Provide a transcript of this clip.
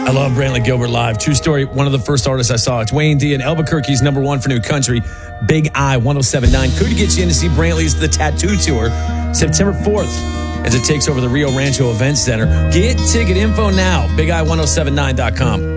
I love Brantley Gilbert live. True story. One of the first artists I saw. It's Wayne D. and Albuquerque's #1 for new country. Big I 107.9 could get you in to see Brantley's The Tattoo Tour September 4th as it takes over the Rio Rancho Event Center. Get ticket info now. BigI1079.com.